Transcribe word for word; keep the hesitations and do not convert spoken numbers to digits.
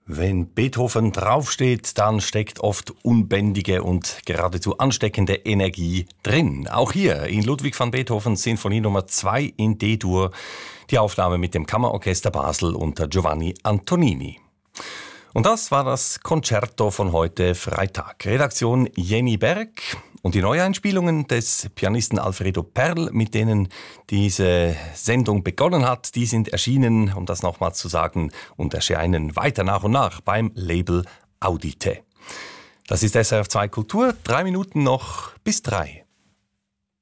Wenn Beethoven draufsteht, dann steckt oft unbändige und geradezu ansteckende Energie drin. Auch hier in Ludwig van Beethovens Sinfonie Nummer zwei in D-Dur, die Aufnahme mit dem Kammerorchester Basel unter Giovanni Antonini. Und das war das Concerto von heute Freitag. Redaktion Jenny Berg und die Neueinspielungen des Pianisten Alfredo Perl, mit denen diese Sendung begonnen hat, die sind erschienen, um das nochmals zu sagen, und erscheinen weiter nach und nach beim Label Audite. Das ist S R F zwei Kultur, drei Minuten noch bis drei.